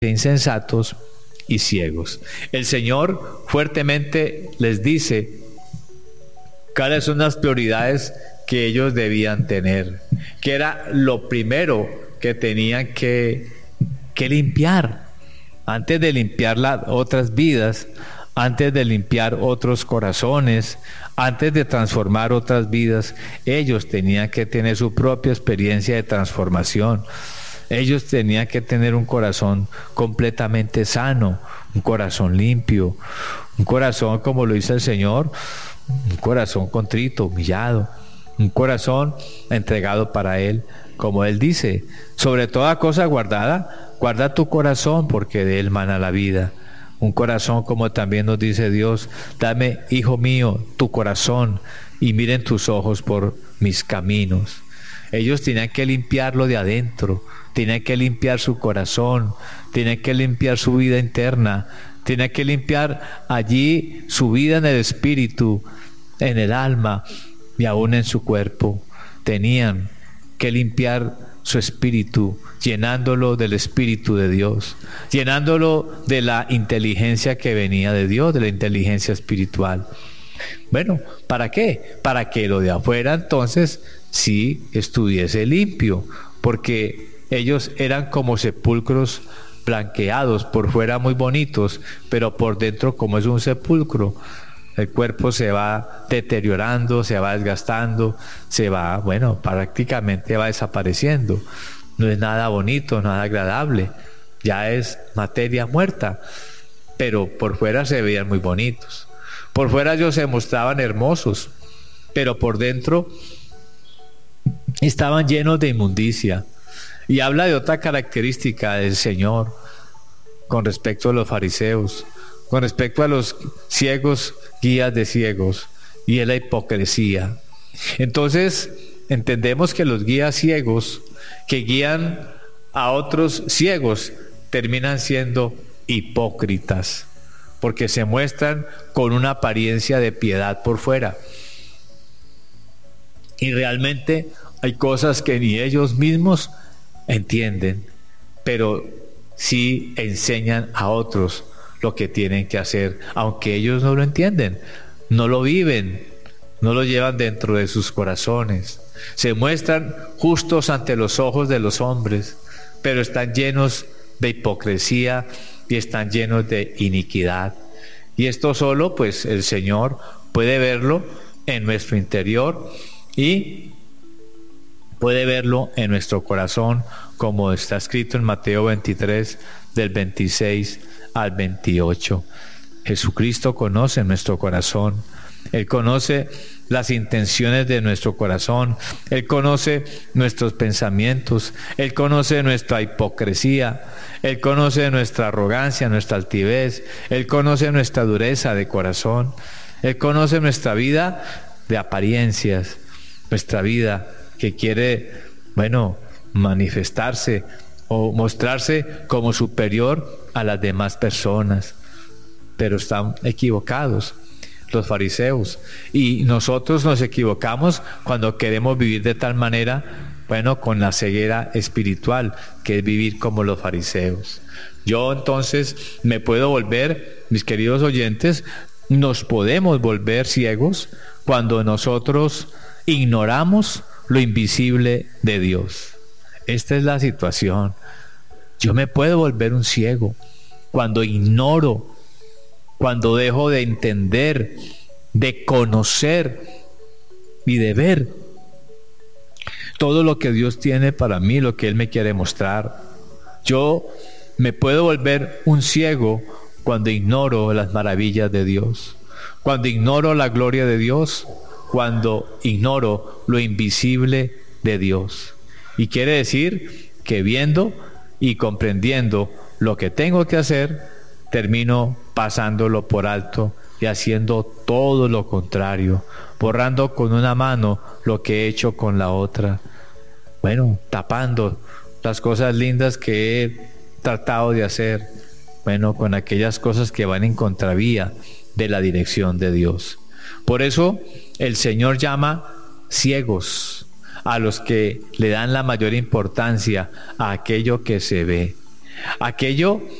insensatos y ciegos. El Señor fuertemente les dice cuáles son las prioridades que ellos debían tener, que era lo primero que tenían que limpiar. Antes de limpiar otras vidas, antes de limpiar otros corazones, antes de transformar otras vidas, ellos tenían que tener su propia experiencia de transformación. Ellos tenían que tener un corazón completamente sano, un corazón limpio, un corazón, como lo dice el Señor, un corazón contrito, humillado, un corazón entregado para Él, como Él dice, sobre toda cosa guardada, guarda tu corazón porque de él mana la vida. Un corazón, como también nos dice Dios, dame, hijo mío, tu corazón y miren tus ojos por mis caminos. Ellos tenían que limpiarlo de adentro, tenían que limpiar su corazón, tenían que limpiar su vida interna, tenían que limpiar allí su vida en el espíritu, en el alma y aún en su cuerpo. Tenían que limpiar su espíritu, llenándolo del Espíritu de Dios, llenándolo de la inteligencia que venía de Dios, de la inteligencia espiritual. Bueno, ¿para qué? Para que lo de afuera entonces sí estuviese limpio, porque ellos eran como sepulcros blanqueados, por fuera muy bonitos, pero por dentro como es un sepulcro. El cuerpo se va deteriorando, se va desgastando, prácticamente va desapareciendo. No es nada bonito, nada agradable, ya es materia muerta, pero por fuera se veían muy bonitos. Por fuera ellos se mostraban hermosos, pero por dentro estaban llenos de inmundicia. Y habla de otra característica del Señor con respecto a los fariseos, con respecto a los ciegos, guías de ciegos, y es la hipocresía. Entonces, entendemos que los guías ciegos que guían a otros ciegos terminan siendo hipócritas, porque se muestran con una apariencia de piedad por fuera. Y realmente hay cosas que ni ellos mismos entienden, pero sí enseñan a otros lo que tienen que hacer, aunque ellos no lo entienden, no lo viven, no lo llevan dentro de sus corazones. Se muestran justos ante los ojos de los hombres, pero están llenos de hipocresía y están llenos de iniquidad. Y esto solo, pues, el Señor puede verlo en nuestro interior y puede verlo en nuestro corazón, como está escrito en Mateo 23, del 26 al 28. Jesucristo conoce nuestro corazón. Él conoce las intenciones de nuestro corazón. Él conoce nuestros pensamientos. Él conoce nuestra hipocresía. Él conoce nuestra arrogancia, nuestra altivez. Él conoce nuestra dureza de corazón. Él conoce nuestra vida de apariencias, nuestra vida que quiere, manifestarse o mostrarse como superior a las demás personas. Pero están equivocados los fariseos, y nosotros nos equivocamos cuando queremos vivir de tal manera, con la ceguera espiritual, que es vivir como los fariseos. Yo entonces me puedo volver, mis queridos oyentes, nos podemos volver ciegos cuando nosotros ignoramos lo invisible de Dios. Esta es la situación. Yo me puedo volver un ciego cuando ignoro, cuando dejo de entender, de conocer y de ver todo lo que Dios tiene para mí, lo que Él me quiere mostrar. Yo me puedo volver un ciego cuando ignoro las maravillas de Dios, cuando ignoro la gloria de Dios, cuando ignoro lo invisible de Dios. Y quiere decir que viendo y comprendiendo lo que tengo que hacer, termino pasándolo por alto y haciendo todo lo contrario, borrando con una mano lo que he hecho con la otra. Tapando las cosas lindas que he tratado de hacer, con aquellas cosas que van en contravía de la dirección de Dios. Por eso el Señor llama ciegos a los que le dan la mayor importancia a aquello que se ve, Aquello